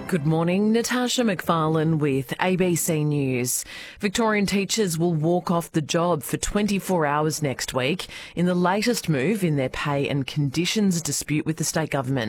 Good morning, Natasha McFarlane with ABC News. Victorian teachers will walk off the job for 24 hours next week in the latest move in their pay and conditions dispute with the state government.